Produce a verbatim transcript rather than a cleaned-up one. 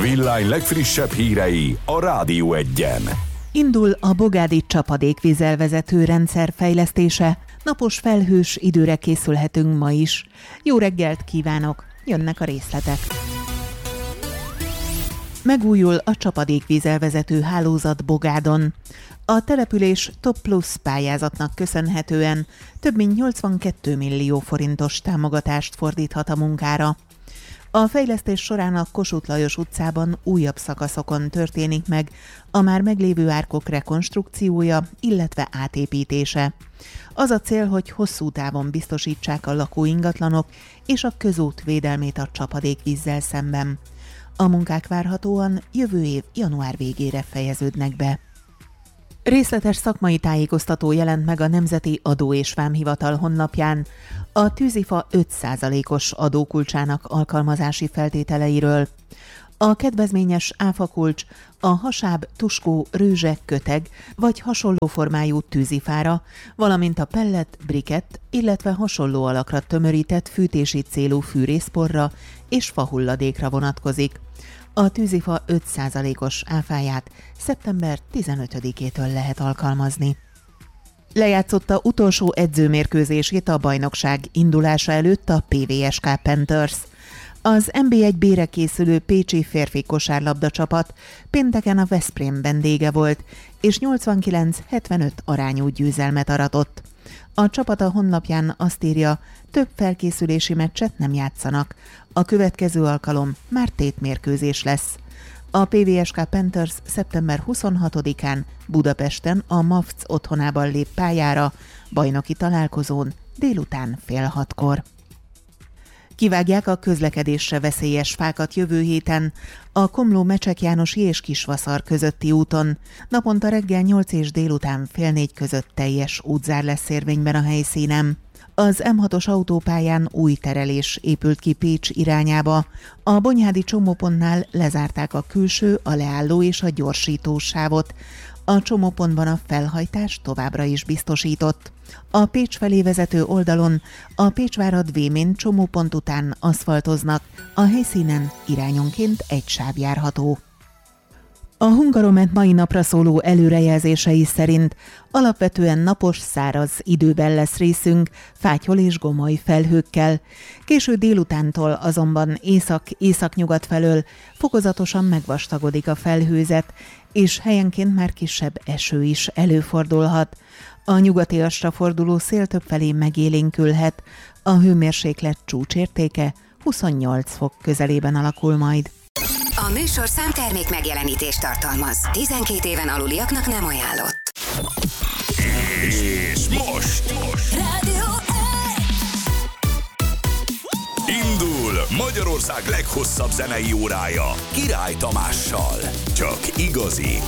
Villány legfrissebb hírei a Rádió Egyen. Indul a bogádi csapadékvízelvezető rendszer fejlesztése. Napos, felhős időre készülhetünk ma is. Jó reggelt kívánok! Jönnek a részletek. Megújul a csapadékvízelvezető hálózat Bogádon. A település Top Plus pályázatnak köszönhetően több mint nyolcvankét millió forintos támogatást fordíthat a munkára. A fejlesztés során a Kossuth Lajos utcában újabb szakaszokon történik meg a már meglévő árkok rekonstrukciója, illetve átépítése. Az a cél, hogy hosszú távon biztosítsák a lakóingatlanok és a közút védelmét a csapadékvízzel szemben. A munkák várhatóan jövő év január végére fejeződnek be. Részletes szakmai tájékoztató jelent meg a Nemzeti Adó és Vámhivatal honlapján a tűzifa öt százalékos adókulcsának alkalmazási feltételeiről. A kedvezményes áfakulcs a hasáb, tuskó, rőzse, köteg vagy hasonló formájú tűzifára, valamint a pellet, brikett, illetve hasonló alakra tömörített fűtési célú fűrészporra és fahulladékra vonatkozik. A tűzifa öt százalékos áfáját szeptember tizenötödikétől lehet alkalmazni. Lejátszotta utolsó edzőmérkőzését a bajnokság indulása előtt a pé vé es ká Panthers. Az en bé egy bé-re készülő pécsi férfi kosárlabda csapat pénteken a Veszprém vendége volt, és nyolcvankilenc hetvenöt arányú győzelmet aratott. A csapat a honlapján azt írja, több felkészülési meccset nem játszanak. A következő alkalom már tétmérkőzés lesz. A pé vé es ká Panthers szeptember huszonhatodikán Budapesten a MAFC otthonában lép pályára, bajnoki találkozón délután fél hatkor. Kivágják a közlekedésre veszélyes fákat jövő héten a Komló-Mecsek Jánosi és Kisvaszar közötti úton. Naponta reggel nyolc és délután fél négy között teljes útzár lesz érvényben a helyszínen. Az em hatos autópályán új terelés épült ki Pécs irányába. A Bonyhádi csomópontnál lezárták a külső, a leálló és a gyorsító sávot. A csomópontban a felhajtás továbbra is biztosított. A Pécs felé vezető oldalon a Pécsvárad-Vémén csomópont után aszfaltoznak, a helyszínen irányonként egy sáv járható. A Hungaromet mai napra szóló előrejelzései szerint alapvetően napos, száraz időben lesz részünk, fátyol és gomoly felhőkkel. Késő délutántól azonban észak-északnyugat felől fokozatosan megvastagodik a felhőzet, és helyenként már kisebb eső is előfordulhat. A nyugatiasra forduló szél többfelé megélénkülhet, a hőmérséklet csúcsértéke huszonnyolc fok közelében alakul majd. A műsorszám termék megjelenítést tartalmaz. tizenkét éven aluliaknak nem ajánlott. És most, most. Rádió Indul Magyarország leghosszabb zenei órája Király Tamással. Csak igazi,